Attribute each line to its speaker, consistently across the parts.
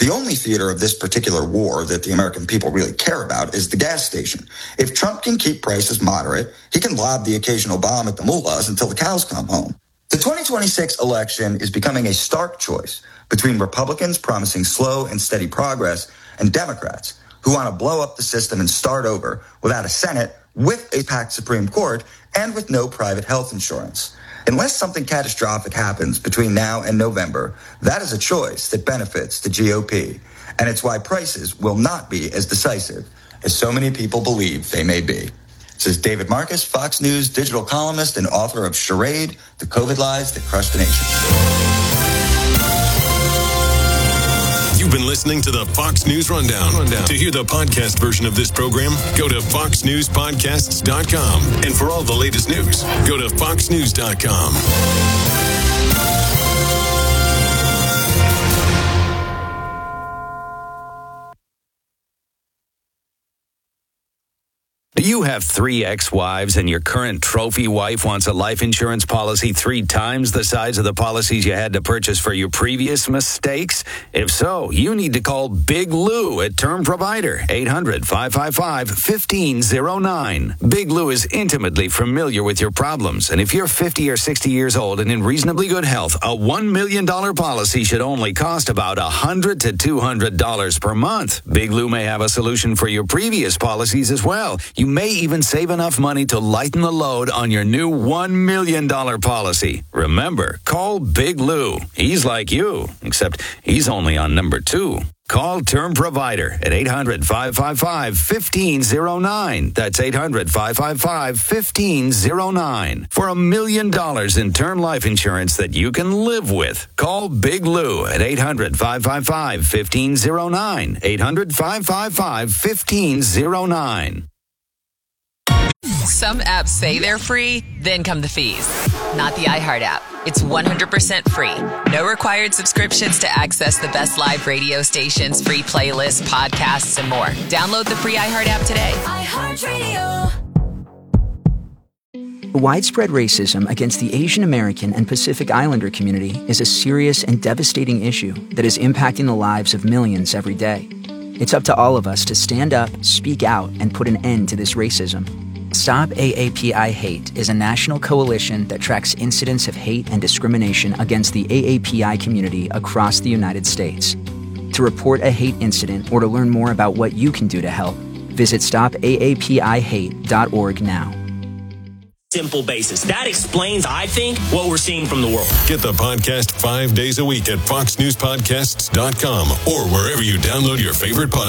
Speaker 1: The only theater of this particular war that the American people really care about is the gas station. If Trump can keep prices moderate, he can lob the occasional bomb at the mullahs until the cows come home. The 2026 election is becoming a stark choice between Republicans promising slow and steady progress and Democrats who want to blow up the system and start over without a Senate, with a packed Supreme Court, and with no private health insurance. Unless something catastrophic happens between now and November, that is a choice that benefits the GOP. And it's why prices will not be as decisive as so many people believe they may be. This is David Marcus, Fox News digital columnist and author of Charade, The COVID Lies That Crushed the Nation.
Speaker 2: You've been listening to the Fox News Rundown. To hear the podcast version of this program, go to foxnewspodcasts.com. And for all the latest news, go to foxnews.com.
Speaker 3: Do you have 3 ex-wives and your current trophy wife wants a life insurance policy 3 times the size of the policies you had to purchase for your previous mistakes? If so, you need to call Big Lou at Term Provider, 800-555-1509. Big Lou is intimately familiar with your problems, and if you're 50 or 60 years old and in reasonably good health, a $1 million policy should only cost about $100 to $200 per month. Big Lou may have a solution for your previous policies as well. You may even save enough money to lighten the load on your new $1 million policy. Remember, call Big Lou. He's like you, except he's only on number 2. Call Term Provider at 800-555-1509. That's 800-555-1509. For $1 million in term life insurance that you can live with. Call Big Lou at 800-555-1509. 800-555-1509.
Speaker 4: Some apps say they're free, then come the fees. Not the iHeart app. It's 100% free. No required subscriptions to access the best live radio stations, free playlists, podcasts, and more. Download the free iHeart app today. iHeartRadio.
Speaker 5: Widespread racism against the Asian American and Pacific Islander community is a serious and devastating issue that is impacting the lives of millions every day. It's up to all of us to stand up, speak out, and put an end to this racism. Stop AAPI Hate is a national coalition that tracks incidents of hate and discrimination against the AAPI community across the United States. To report a hate incident or to learn more about what you can do to help, visit stopaapihate.org now.
Speaker 6: Simple basis. That explains, I think, what we're seeing from the world.
Speaker 2: Get the podcast 5 days a week at foxnewspodcasts.com or wherever you download your favorite podcast.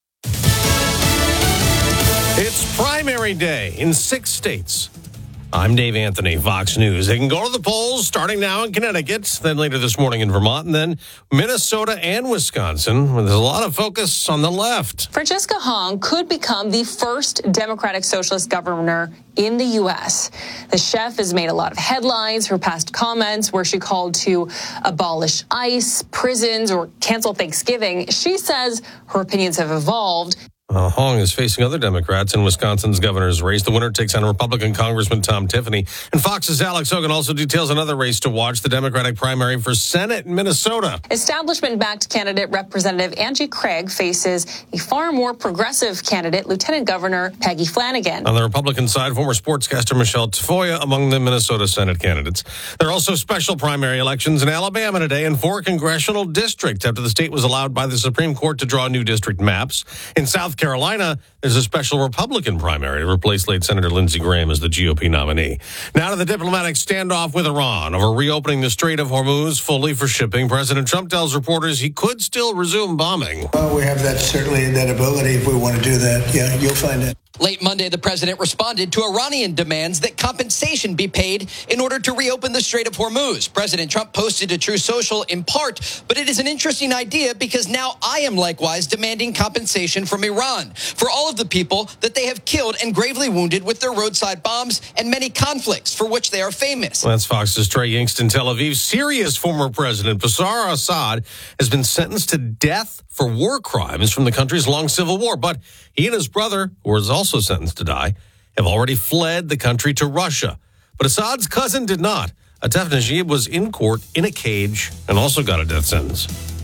Speaker 7: It's primary day in 6 states. I'm Dave Anthony, Fox News. They can go to the polls starting now in Connecticut, then later this morning in Vermont, and then Minnesota and Wisconsin. There's a lot of focus on the left.
Speaker 8: Francesca Hong could become the first Democratic Socialist governor in the U.S. The chef has made a lot of headlines for past comments where she called to abolish ICE, prisons, or cancel Thanksgiving. She says her opinions have evolved.
Speaker 7: Hong is facing other Democrats in Wisconsin's governor's race. The winner takes on Republican Congressman Tom Tiffany. And Fox's Alex Hogan also details another race to watch, the Democratic primary for Senate in Minnesota.
Speaker 8: Establishment-backed candidate Representative Angie Craig faces a far more progressive candidate, Lieutenant Governor Peggy Flanagan.
Speaker 7: On the Republican side, former sportscaster Michelle Tafoya among the Minnesota Senate candidates. There are also special primary elections in Alabama today in 4 congressional districts after the state was allowed by the Supreme Court to draw new district maps. In South Carolina, there's a special Republican primary to replace late Senator Lindsey Graham as the GOP nominee. Now to the diplomatic standoff with Iran over reopening the Strait of Hormuz fully for shipping. President Trump tells reporters he could still resume bombing.
Speaker 9: Well, we have that ability if we want to do that. Yeah, you'll find it.
Speaker 10: Late Monday, the president responded to Iranian demands that compensation be paid in order to reopen the Strait of Hormuz. President Trump posted to Truth Social in part, but it is an interesting idea because now I am likewise demanding compensation from Iran for all of the people that they have killed and gravely wounded with their roadside bombs and many conflicts for which they are famous.
Speaker 7: That's Fox's Trey Yingst in Tel Aviv. Syria's former president, Bashar Assad, has been sentenced to death for war crimes from the country's long civil war. But he and his brother, who was also sentenced to die, have already fled the country to Russia. But Assad's cousin did not. Atef Najib was in court in a cage and also got a death sentence.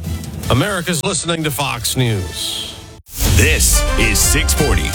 Speaker 7: America's listening to Fox News.
Speaker 11: This is 640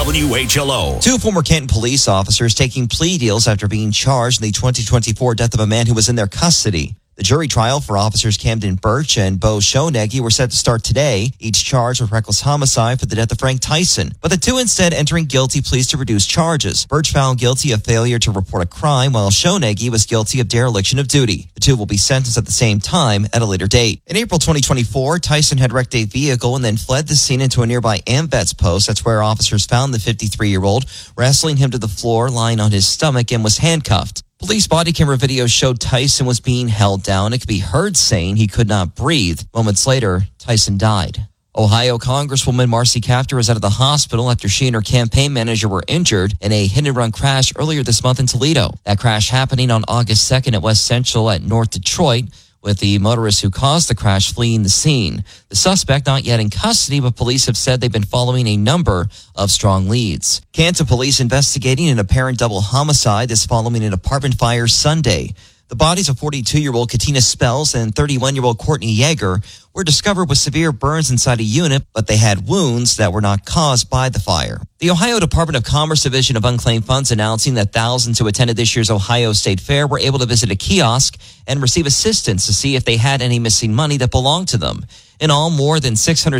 Speaker 11: WHLO.
Speaker 12: 2 former Canton police officers taking plea deals after being charged in the 2024 death of a man who was in their custody. The jury trial for officers Camden Birch and Bo Shoneggy were set to start today, each charged with reckless homicide for the death of Frank Tyson. But the two instead entering guilty pleas to reduce charges. Birch found guilty of failure to report a crime, while Shoneggy was guilty of dereliction of duty. The two will be sentenced at the same time at a later date. In April 2024, Tyson had wrecked a vehicle and then fled the scene into a nearby AMVETS post. That's where officers found the 53-year-old, wrestling him to the floor, lying on his stomach, and was handcuffed. Police body camera video showed Tyson was being held down. It could be heard saying he could not breathe. Moments later, Tyson died. Ohio Congresswoman Marcy Kaptur is out of the hospital after she and her campaign manager were injured in a hit-and-run crash earlier this month in Toledo. That crash happening on August 2nd at West Central at North Detroit, with the motorist who caused the crash fleeing the scene. The suspect not yet in custody, but police have said they've been following a number of strong leads. Canton police investigating an apparent double homicide that's following an apartment fire Sunday. The bodies of 42-year-old Katina Spells and 31-year-old Courtney Yeager were discovered with severe burns inside a unit, but they had wounds that were not caused by the fire. The Ohio Department of Commerce Division of Unclaimed Funds announcing that thousands who attended this year's Ohio State Fair were able to visit a kiosk and receive assistance to see if they had any missing money that belonged to them. In all, more than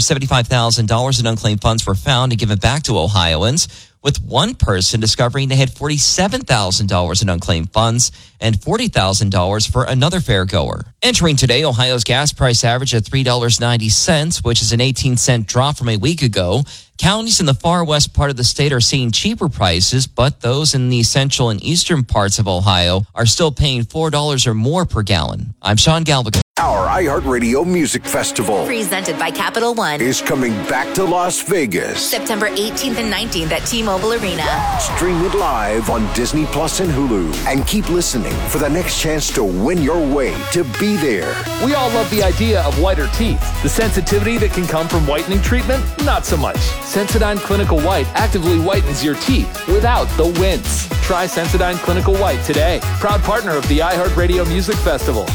Speaker 12: $675,000 in unclaimed funds were found and given back to Ohioans, with one person discovering they had $47,000 in unclaimed funds and $40,000 for another fairgoer. Entering today, Ohio's gas price average at $3.90, which is an 18-cent drop from a week ago. Counties in the far west part of the state are seeing cheaper prices, but those in the central and eastern parts of Ohio are still paying $4 or more per gallon. I'm Sean Galvin.
Speaker 13: Our iHeartRadio Music Festival,
Speaker 14: presented by Capital One,
Speaker 13: is coming back to Las Vegas.
Speaker 14: September 18th and 19th at T-Mobile Arena.
Speaker 13: Stream it live on Disney Plus and Hulu. And keep listening for the next chance to win your way to be there.
Speaker 15: We all love the idea of whiter teeth. The sensitivity that can come from whitening treatment, not so much. Sensodyne Clinical White actively whitens your teeth without the wince. Try Sensodyne Clinical White today. Proud partner of the iHeartRadio Music Festival.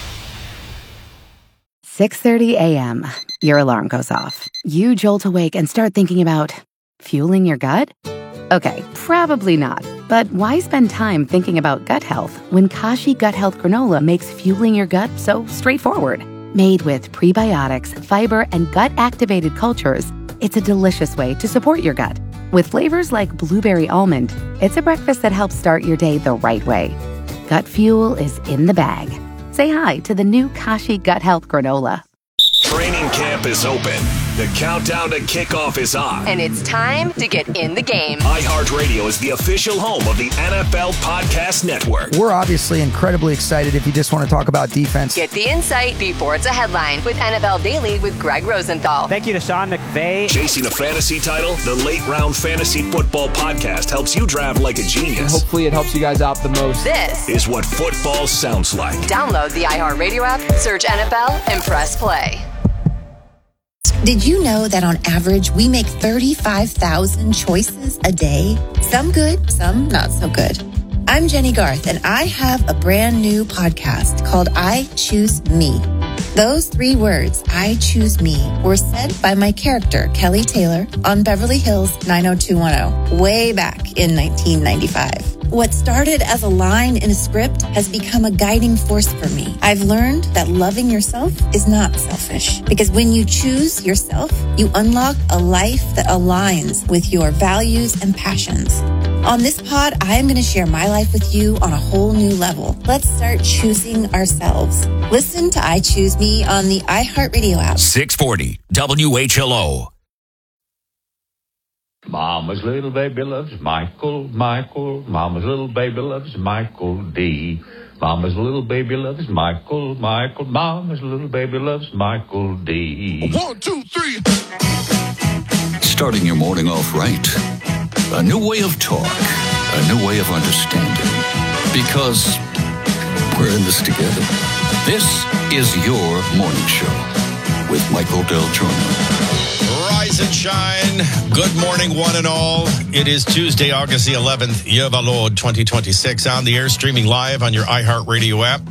Speaker 16: 6:30 a.m. Your alarm goes off. You jolt awake and start thinking about fueling your gut? Okay, probably not. But why spend time thinking about gut health when Kashi Gut Health Granola makes fueling your gut so straightforward? Made with prebiotics, fiber, and gut-activated cultures, it's a delicious way to support your gut. With flavors like blueberry almond, it's a breakfast that helps start your day the right way. Gut fuel is in the bag. Say hi to the new Kashi Gut Health Granola.
Speaker 11: Training camp is open. The countdown to kickoff is on.
Speaker 17: And it's time to get in the game.
Speaker 11: iHeartRadio is the official home of the NFL Podcast Network.
Speaker 18: We're obviously incredibly excited if you just want to talk about defense.
Speaker 17: Get the insight before it's a headline with NFL Daily with Greg Rosenthal.
Speaker 19: Thank you to Sean McVay.
Speaker 11: Chasing a fantasy title, the Late Round Fantasy Football Podcast helps you draft like a genius.
Speaker 19: And hopefully it helps you guys out the most.
Speaker 17: This
Speaker 11: is what football sounds like.
Speaker 17: Download the iHeartRadio app, search NFL, and press play.
Speaker 20: Did you know that on average, we make 35,000 choices a day? Some good, some not so good. I'm Jenny Garth, and I have a brand new podcast called I Choose Me. Those 3 words, I choose me, were said by my character, Kelly Taylor, on Beverly Hills 90210, way back in 1995. What started as a line in a script has become a guiding force for me. I've learned that loving yourself is not selfish, because when you choose yourself, you unlock a life that aligns with your values and passions. On this pod, I am going to share my life with you on a whole new level. Let's start choosing ourselves. Listen to I Choose Me on the iHeartRadio app.
Speaker 11: 640 WHLO.
Speaker 21: Mama's little baby loves Michael, Michael. Mama's little baby loves Michael D. Mama's little baby loves Michael, Michael. Mama's little baby loves Michael D.
Speaker 22: 1, 2, 3. Starting your morning off right. A new way of talk. A new way of understanding. Because we're in this together. This is your morning show with Michael Del Giorno.
Speaker 23: Rise and shine. Good morning, one and all. It is Tuesday, August the 11th, Year of our Lord 2026. On the air, streaming live on your iHeartRadio app.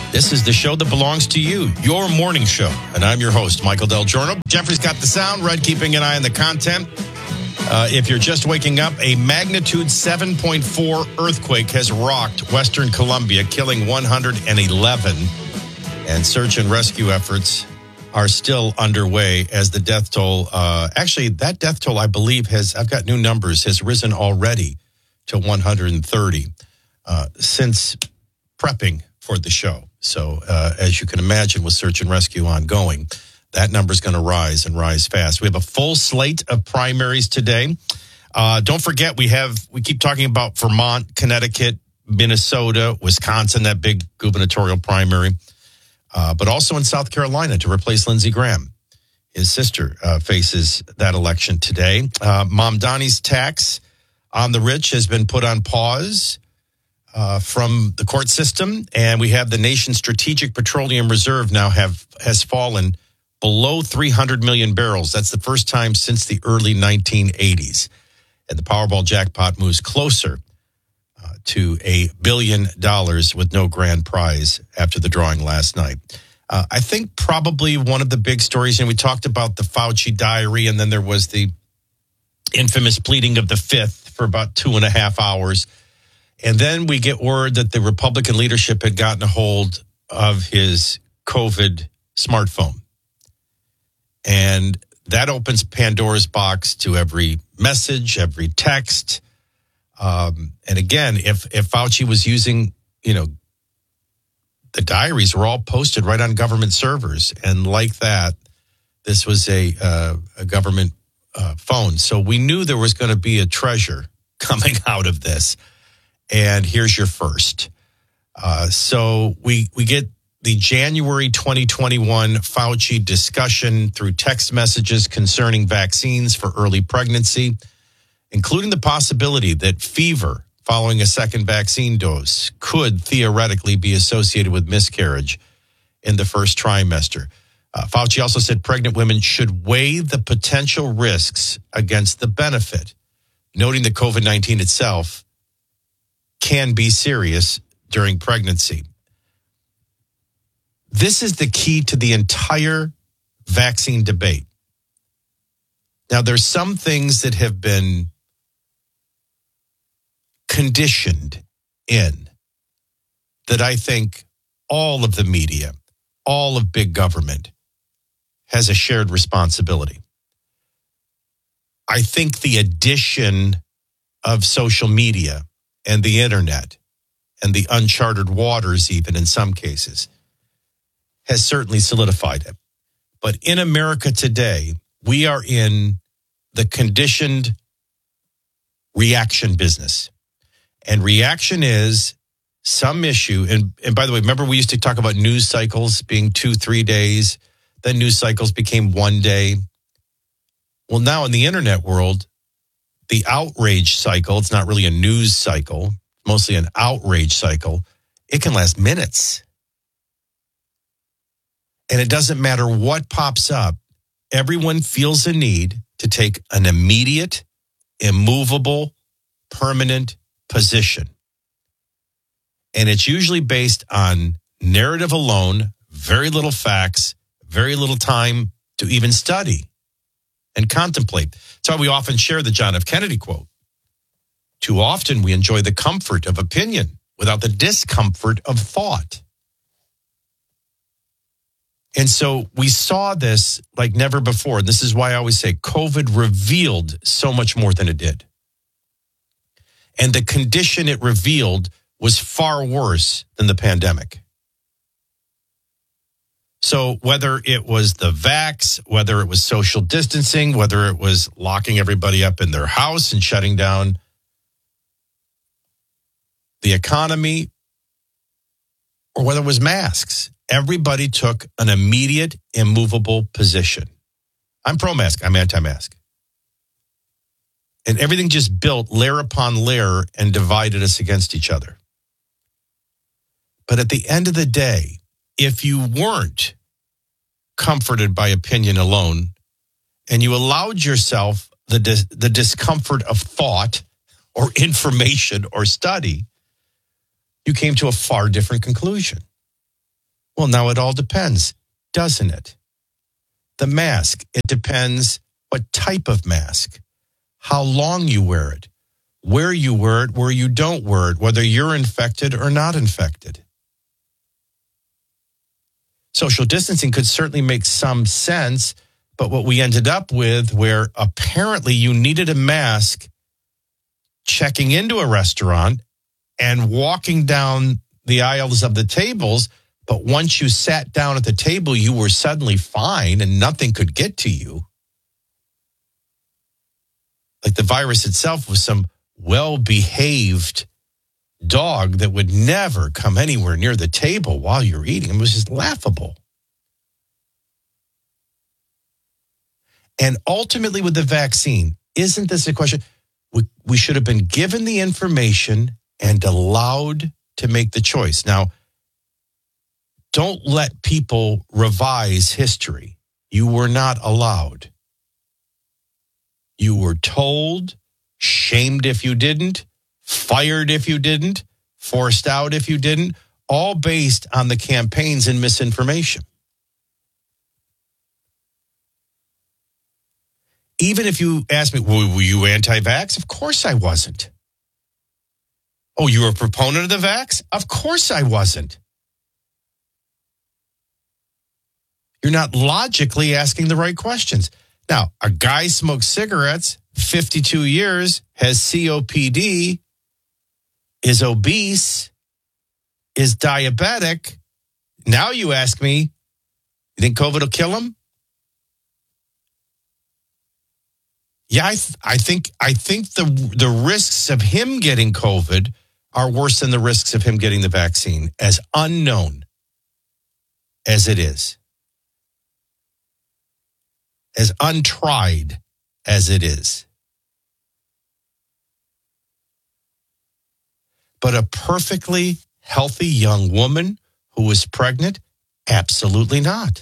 Speaker 23: This is the show that belongs to you, your morning show. And I'm your host, Michael Del Giorno. Jeffrey's got the sound, Red keeping an eye on the content. If you're just waking up, a magnitude 7.4 earthquake has rocked Western Colombia, killing 111. And search and rescue efforts are still underway as the death toll, actually, that death toll, I believe, I've got new numbers, has risen already to 130 since prepping for the show. So as you can imagine, with search and rescue ongoing, that number's going to rise and rise fast. We have a full slate of primaries today. Don't forget, we keep talking about Vermont, Connecticut, Minnesota, Wisconsin, that big gubernatorial primary, but also in South Carolina to replace Lindsey Graham. His sister faces that election today. Mamdani's tax on the rich has been put on pause from the court system, and we have the nation's strategic petroleum reserve now has fallen below 300 million barrels. That's the first time since the early 1980s. And the Powerball jackpot moves closer to $1 billion with no grand prize after the drawing last night. I think probably one of the big stories, and we talked about the Fauci diary, and then there was the infamous pleading of the fifth for about 2.5 hours. And then we get word that the Republican leadership had gotten a hold of his COVID smartphone. And that opens Pandora's box to every message, every text. And again, if Fauci was using, the diaries were all posted right on government servers. And like that, this was a government phone. So we knew there was going to be a treasure coming out of this. And here's your first. So we get the January 2021 Fauci discussion through text messages concerning vaccines for early pregnancy, including the possibility that fever following a second vaccine dose could theoretically be associated with miscarriage in the first trimester. Fauci also said pregnant women should weigh the potential risks against the benefit, noting that COVID-19 itself can be serious during pregnancy. This is the key to the entire vaccine debate. Now, there's some things that have been conditioned in that I think all of the media, all of big government has a shared responsibility. I think the addition of social media and the internet and the uncharted waters, even in some cases, has certainly solidified it. But in America today, we are in the conditioned reaction business. And reaction is some issue. And by the way, remember we used to talk about news cycles being 2-3 days. Then news cycles became 1 day. Well, now in the internet world, the outrage cycle, it's not really a news cycle, mostly an outrage cycle. It can last minutes. And it doesn't matter what pops up. Everyone feels a need to take an immediate, immovable, permanent position. And it's usually based on narrative alone, very little facts, very little time to even study and contemplate. That's why we often share the John F. Kennedy quote. Too often we enjoy the comfort of opinion without the discomfort of thought. And so we saw this like never before. And this is why I always say COVID revealed so much more than it did. And the condition it revealed was far worse than the pandemic. So whether it was the vax, whether it was social distancing, whether it was locking everybody up in their house and shutting down the economy, or whether it was masks, everybody took an immediate, immovable position. I'm pro-mask, I'm anti-mask. And everything just built layer upon layer and divided us against each other. But at the end of the day, if you weren't comforted by opinion alone and you allowed yourself the discomfort of thought or information or study, you came to a far different conclusion. Well, now it all depends, doesn't it? The mask, it depends what type of mask, how long you wear it, where you wear it, where you don't wear it, whether you're infected or not infected. Social distancing could certainly make some sense, but what we ended up with, where apparently you needed a mask checking into a restaurant and walking down the aisles of the tables, but once you sat down at the table, you were suddenly fine and nothing could get to you. Like the virus itself was some well-behaved dog that would never come anywhere near the table while you're eating. It was just laughable. And ultimately with the vaccine, isn't this a question? We should have been given the information and allowed to make the choice. Now, don't let people revise history. You were not allowed. You were told, shamed if you didn't, fired if you didn't, forced out if you didn't, all based on the campaigns and misinformation. Even if you ask me, were you anti-vax? Of course I wasn't. Oh, you were a proponent of the vax? Of course I wasn't. You're not logically asking the right questions. Now, a guy smokes cigarettes, 52 years, has COPD, is obese, is diabetic. Now you ask me, you think COVID will kill him? Yeah, I think the risks of him getting COVID are worse than the risks of him getting the vaccine, as unknown as it is, as untried as it is. But a perfectly healthy young woman who was pregnant? Absolutely not.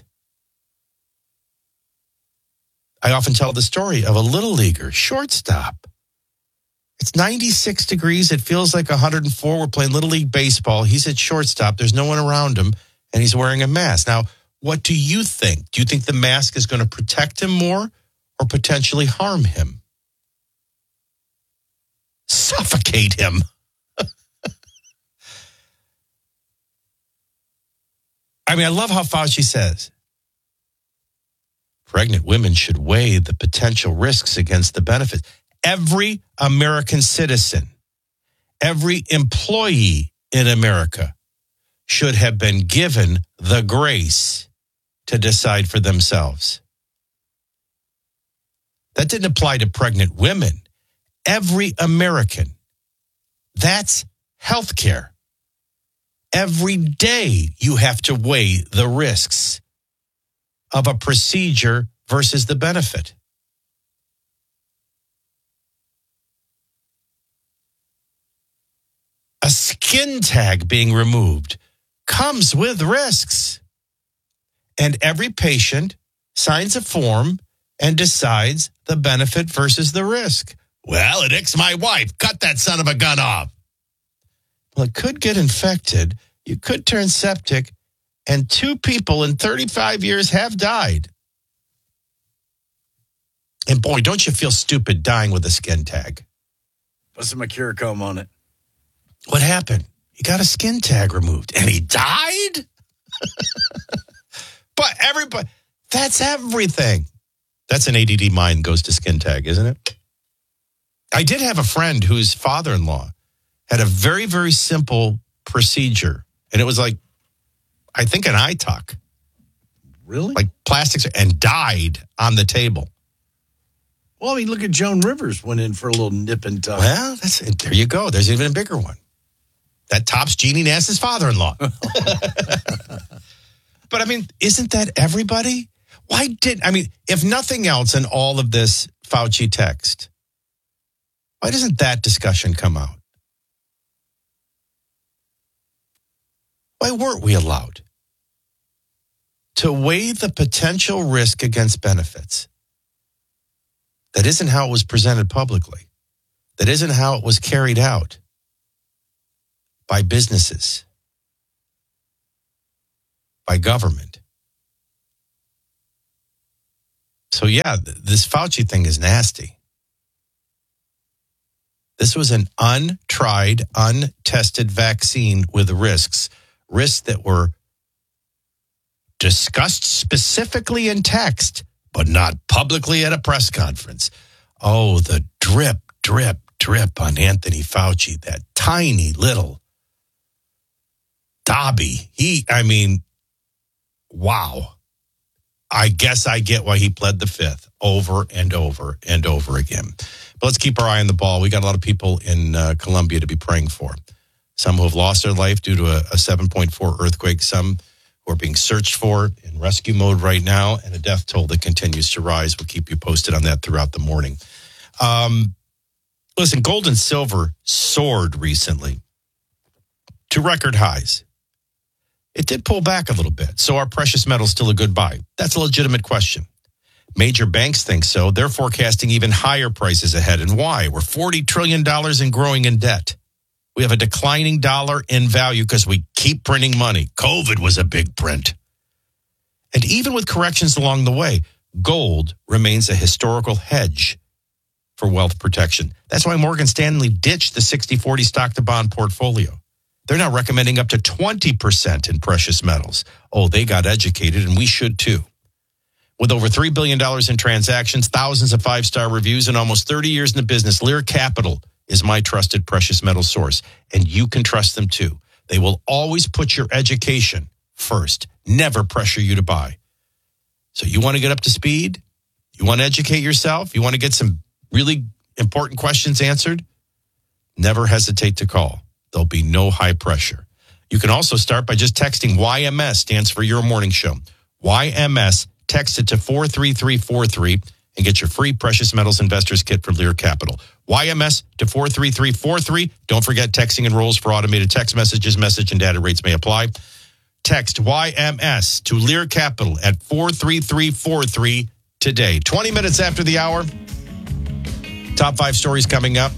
Speaker 23: I often tell the story of a little leaguer, shortstop. It's 96 degrees. It feels like 104. We're playing Little League baseball. He's at shortstop. There's no one around him, and he's wearing a mask. Now, what do you think? Do you think the mask is going to protect him more or potentially harm him? Suffocate him. I mean, I love how Fauci says, pregnant women should weigh the potential risks against the benefits. Every American citizen, every employee in America should have been given the grace to decide for themselves. That didn't apply to pregnant women. Every American. That's health care. Every day you have to weigh the risks of a procedure versus the benefit. A skin tag being removed comes with risks. And every patient signs a form and decides the benefit versus the risk. Well, it icks my wife. Cut that son of a gun off. Well, it could get infected. You could turn septic. And 2 people in 35 years have died. And boy, don't you feel stupid dying with a skin tag.
Speaker 1: Put some Mercurochrome on it.
Speaker 23: What happened? He got a skin tag removed. And he died? But everybody, that's everything. That's an ADD mind goes to skin tag, isn't it? I did have a friend whose father-in-law had a very, very simple procedure. And it was like, I think an eye tuck.
Speaker 1: Really?
Speaker 23: Like plastics, and died on the table.
Speaker 1: Well, I mean, look at Joan Rivers went in for a little nip and tuck.
Speaker 23: Well, there you go. There's even a bigger one. That tops Jeannie Nass's father-in-law. But I mean, isn't that everybody? If nothing else in all of this Fauci text, why doesn't that discussion come out? Why weren't we allowed to weigh the potential risk against benefits? That isn't how it was presented publicly. That isn't how it was carried out by businesses. by government. So, yeah, this Fauci thing is nasty. This was an untried, untested vaccine with risks that were discussed specifically in text, but not publicly at a press conference. Oh, the drip, drip, drip on Anthony Fauci, that tiny little Dobby. Wow. I guess I get why he pled the fifth over and over and over again. But let's keep our eye on the ball. We got a lot of people in Colombia to be praying for. Some who have lost their life due to a 7.4 earthquake. Some who are being searched for in rescue mode right now. And a death toll that continues to rise. We'll keep you posted on that throughout the morning. Listen, gold and silver soared recently to record highs. It did pull back a little bit. So are precious metals still a good buy? That's a legitimate question. Major banks think so. They're forecasting even higher prices ahead. And why? We're $40 trillion and growing in debt. We have a declining dollar in value because we keep printing money. COVID was a big print. And even with corrections along the way, gold remains a historical hedge for wealth protection. That's why Morgan Stanley ditched the 60-40 stock-to-bond portfolio. They're now recommending up to 20% in precious metals. Oh, they got educated, and we should too. With over $3 billion in transactions, thousands of five-star reviews, and almost 30 years in the business, Lear Capital is my trusted precious metal source, and you can trust them too. They will always put your education first, never pressure you to buy. So you want to get up to speed? You want to educate yourself? You want to get some really important questions answered? Never hesitate to call. There'll be no high pressure. You can also start by just texting YMS, stands for Your Morning Show. YMS, text it to 43343 and get your free Precious Metals Investors Kit from Lear Capital. YMS to 43343. Don't forget texting enrolls for automated text messages. Message and data rates may apply. Text YMS to Lear Capital at 43343 today. 20 minutes after the hour. Top 5 stories coming up.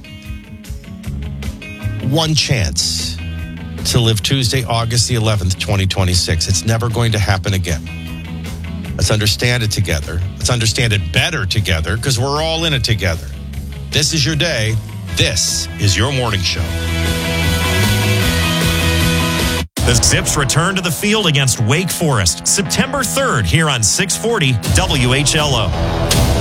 Speaker 23: One chance to live Tuesday, August the 11th, 2026. It's never going to happen again. Let's understand it together. Let's understand it better together because we're all in it together. This is your day. This is your morning show.
Speaker 3: The Zips return to the field against Wake Forest September 3rd here on 640 WHLO.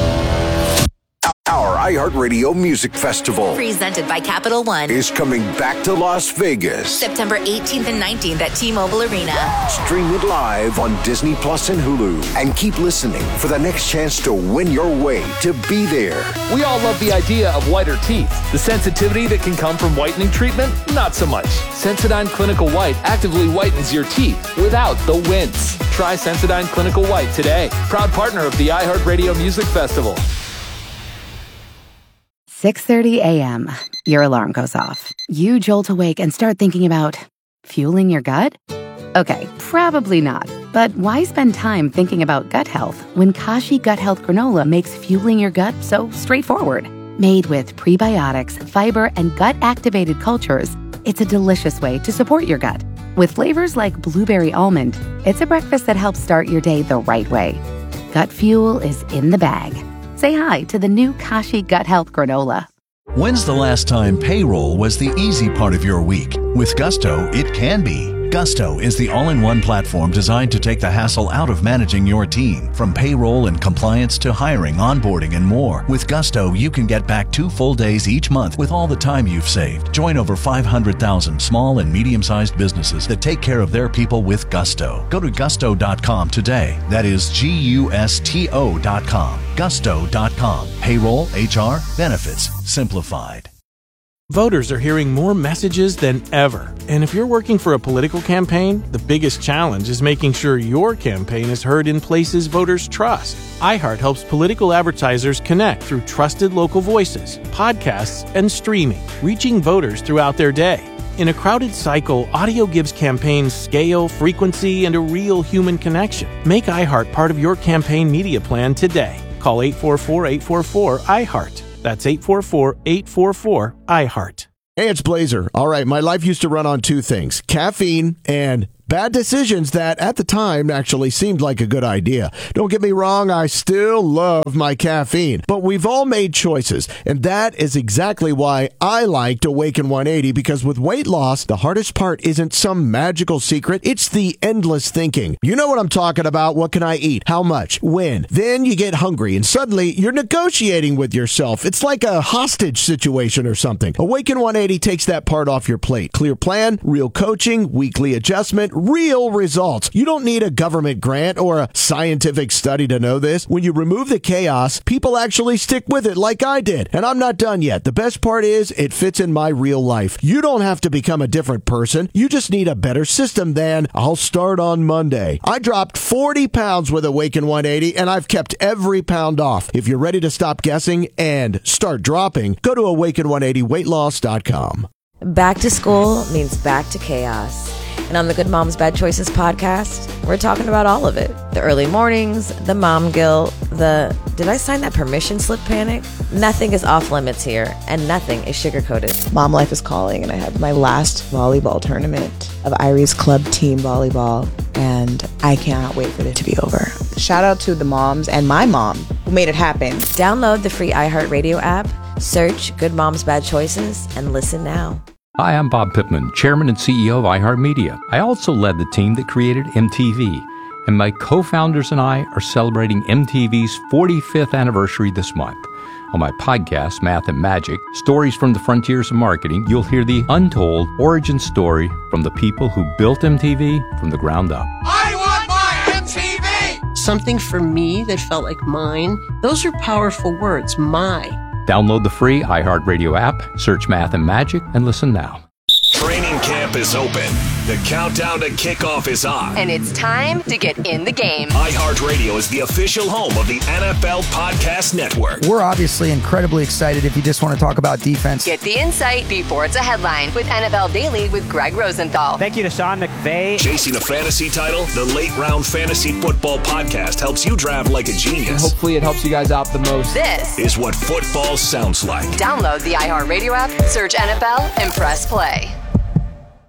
Speaker 13: Our iHeartRadio Music Festival,
Speaker 14: presented by Capital One,
Speaker 13: is coming back to Las Vegas.
Speaker 14: September 18th and 19th at T-Mobile Arena.
Speaker 13: Stream it live on Disney Plus and Hulu. And keep listening for the next chance to win your way to be there.
Speaker 15: We all love the idea of whiter teeth. The sensitivity that can come from whitening treatment, not so much. Sensodyne Clinical White actively whitens your teeth without the wince. Try Sensodyne Clinical White today. Proud partner of the iHeartRadio Music Festival.
Speaker 16: 6:30 a.m. Your alarm goes off. You jolt awake and start thinking about fueling your gut? Okay, probably not. But why spend time thinking about gut health when Kashi Gut Health Granola makes fueling your gut so straightforward? Made with prebiotics, fiber, and gut-activated cultures, it's a delicious way to support your gut. With flavors like blueberry almond, it's a breakfast that helps start your day the right way. Gut fuel is in the bag. Say hi to the new Kashi Gut Health Granola.
Speaker 4: When's the last time payroll was the easy part of your week? With Gusto, it can be. Gusto is the all-in-one platform designed to take the hassle out of managing your team. From payroll and compliance to hiring, onboarding, and more. With Gusto, you can get back 2 full days each month with all the time you've saved. Join over 500,000 small and medium-sized businesses that take care of their people with Gusto. Go to gusto.com today. That is Gusto.com. Gusto.com. Payroll, HR, benefits, simplified.
Speaker 5: Voters are hearing more messages than ever. And if you're working for a political campaign, the biggest challenge is making sure your campaign is heard in places voters trust. iHeart helps political advertisers connect through trusted local voices, podcasts, and streaming, reaching voters throughout their day. In a crowded cycle, audio gives campaigns scale, frequency, and a real human connection. Make iHeart part of your campaign media plan today. Call 844-844-iHeart. That's 844-844-iHeart.
Speaker 24: Hey, it's Blazer. All right, my life used to run on 2 things, caffeine and
Speaker 2: Bad decisions that at the time actually seemed like a good idea. Don't get me wrong, I still love my caffeine, but we've all made choices, and that is exactly why I liked Awaken 180, because with weight loss, the hardest part isn't some magical secret, it's the endless thinking. You know what I'm talking about. What can I eat? How much? When? Then you get hungry, and suddenly you're negotiating with yourself. It's like a hostage situation or something. Awaken 180 takes that part off your plate. Clear plan, real coaching, weekly adjustment, real results. You don't need a government grant or a scientific study to know this. When you remove the chaos, people actually stick with it like I did. And I'm not done yet. The best part is it fits in my real life. You don't have to become a different person. You just need a better system than I'll start on Monday. I dropped 40 pounds with Awaken 180 and I've kept every pound off. If you're ready to stop guessing and start dropping, go to awaken180weightloss.com.
Speaker 6: Back to school means back to chaos. And on the Good Moms Bad Choices podcast, we're talking about all of it. The early mornings, the mom guilt, the did I sign that permission slip panic? Nothing is off limits here, and nothing is sugar-coated.
Speaker 8: Mom life is calling, and I have my last volleyball tournament of Irie's club team volleyball, and I cannot wait for it to be over. Shout out to the moms and my mom who made it happen.
Speaker 6: Download the free iHeartRadio app, search Good Moms Bad Choices, and listen now.
Speaker 24: Hi, I'm Bob Pittman, Chairman and CEO of iHeartMedia. I also led the team that created MTV, and my co-founders and I are celebrating MTV's 45th anniversary this month. On my podcast, Math and Magic, Stories from the Frontiers of Marketing, you'll hear the untold origin story from the people who built MTV from the ground up.
Speaker 25: I want my MTV! Something for me that felt like mine. Those are powerful words, my.
Speaker 24: Download the free iHeartRadio app, search Math and Magic, and listen now.
Speaker 11: Training camp is open. The countdown to kickoff is on.
Speaker 17: And it's time to get in the game.
Speaker 11: iHeartRadio is the official home of the NFL Podcast Network.
Speaker 18: We're obviously incredibly excited if you just want to talk about defense.
Speaker 17: Get the insight before it's a headline with NFL Daily with Greg Rosenthal.
Speaker 19: Thank you to Sean McVay.
Speaker 11: Chasing a fantasy title, the Late Round Fantasy Football Podcast helps you draft like a genius.
Speaker 19: And hopefully it helps you guys out the most.
Speaker 17: This
Speaker 11: is what football sounds like.
Speaker 17: Download the iHeartRadio app, search NFL, and press play.